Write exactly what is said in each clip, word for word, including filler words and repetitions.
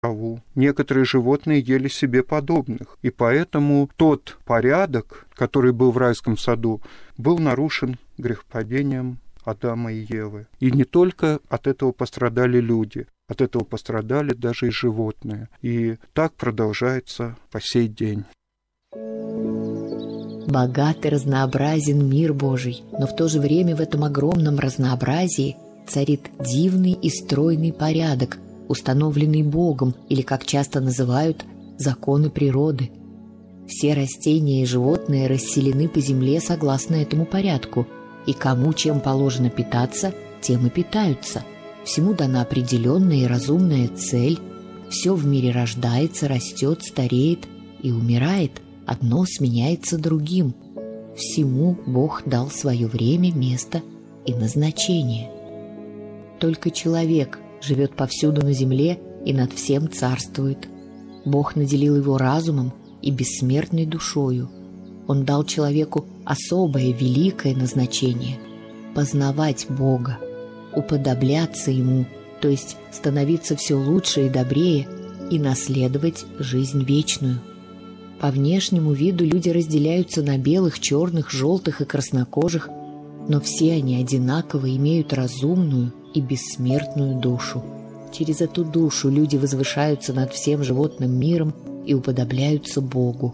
траву. Некоторые животные ели себе подобных. И поэтому тот порядок, который был в райском саду, был нарушен грехопадением Адама и Евы. И не только от этого пострадали люди, от этого пострадали даже и животные. И так продолжается по сей день. Богат и разнообразен мир Божий, но в то же время в этом огромном разнообразии царит дивный и стройный порядок, установленный Богом, или, как часто называют, законы природы. Все растения и животные расселены по земле согласно этому порядку, и кому чем положено питаться, тем и питаются. Всему дана определенная и разумная цель. Все в мире рождается, растет, стареет и умирает. Одно сменяется другим. Всему Бог дал свое время, место и назначение. Только человек живет повсюду на земле и над всем царствует. Бог наделил его разумом и бессмертной душою. Он дал человеку особое великое назначение – познавать Бога, уподобляться Ему, то есть становиться все лучше и добрее и наследовать жизнь вечную. По внешнему виду люди разделяются на белых, черных, желтых и краснокожих, но все они одинаково имеют разумную и бессмертную душу. Через эту душу люди возвышаются над всем животным миром и уподобляются Богу.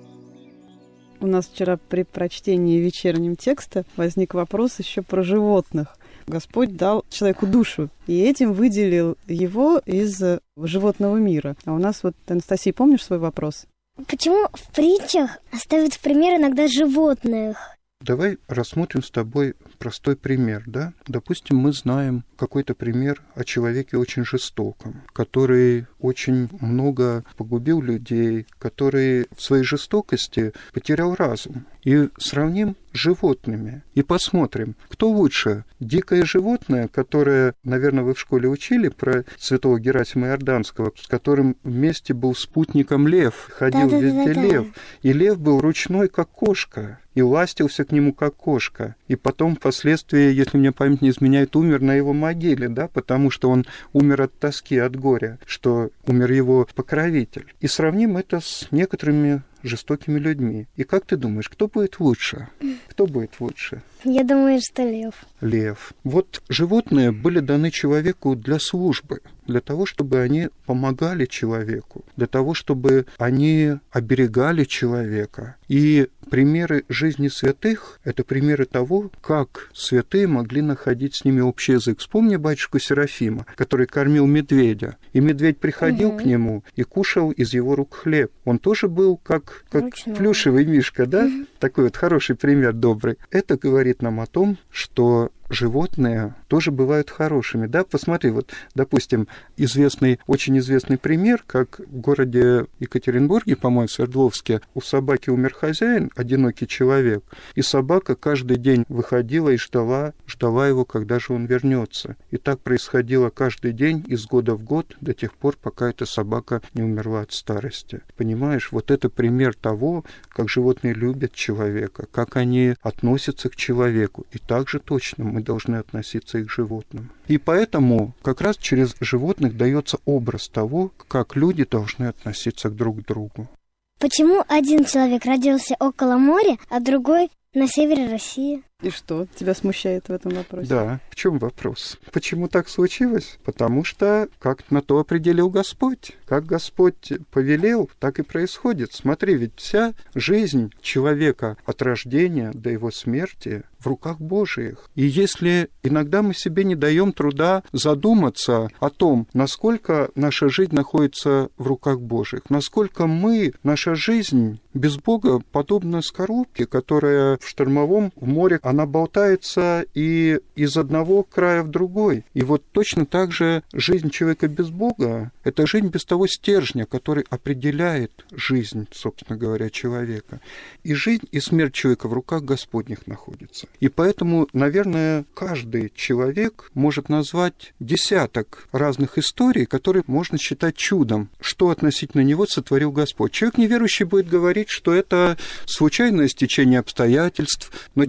У нас вчера при прочтении вечернего текста возник вопрос еще про животных. Господь дал человеку душу, и этим выделил его из животного мира. А у нас вот, Анастасия, помнишь свой вопрос? Почему в притчах ставят в пример иногда животных? Давай рассмотрим с тобой простой пример, да? Допустим, мы знаем какой-то пример о человеке очень жестоком, который очень много погубил людей, который в своей жестокости потерял разум. И сравним с животными и посмотрим, кто лучше. Дикое животное, которое, наверное, вы в школе учили про святого Герасима Иорданского, с которым вместе был спутником лев, ходил да, везде да, да, лев. да. И лев был ручной, как кошка, и ластился к нему, как кошка. И потом, впоследствии, если мне память не изменяет, умер на его могиле, да, потому что он умер от тоски, от горя, что умер его покровитель. И сравним это с некоторыми жестокими людьми. И как ты думаешь, кто будет лучше? Кто будет лучше? Я думаю, что лев. Лев. Вот животные были даны человеку для службы, для того, чтобы они помогали человеку, для того, чтобы они оберегали человека. И примеры жизни святых – это примеры того, как святые могли находить с ними общий язык. Вспомни батюшку Серафима, который кормил медведя. И медведь приходил угу. к нему и кушал из его рук хлеб. Он тоже был как, как плюшевый мишка, да? Угу. Такой вот хороший пример, добрый. Это говорит нам о том, что животные тоже бывают хорошими, да? Посмотри, вот, допустим, известный, очень известный пример, как в городе Екатеринбурге, по-моему, в Свердловске, у собаки умер хозяин, одинокий человек, и собака каждый день выходила и ждала, ждала его, когда же он вернется. И так происходило каждый день, из года в год, до тех пор, пока эта собака не умерла от старости. Понимаешь, вот это пример того, как животные любят человека, как они относятся к человеку. И также точно мы должны относиться и к животным. И поэтому как раз через животных дается образ того, как люди должны относиться друг к другу. Почему один человек родился около моря, а другой на севере России? И что тебя смущает в этом вопросе? Да, в чем вопрос? Почему так случилось? Потому что как на то определил Господь. Как Господь повелел, так и происходит. Смотри, ведь вся жизнь человека от рождения до его смерти в руках Божиих. И если иногда мы себе не даем труда задуматься о том, насколько наша жизнь находится в руках Божиих, насколько мы, наша жизнь без Бога подобна скорлупке, которая в штормовом в море, она болтается и из одного края в другой. И вот точно так же жизнь человека без Бога – это жизнь без того стержня, который определяет жизнь, собственно говоря, человека. И жизнь, и смерть человека в руках Господних находится. И поэтому, наверное, каждый человек может назвать десяток разных историй, которые можно считать чудом, что относительно него сотворил Господь. Человек неверующий будет говорить, что это случайное стечение обстоятельств, но для человека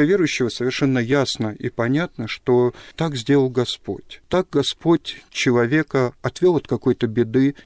верующего совершенно ясно и понятно, что так сделал Господь. Так Господь человека отвел от какой-то беды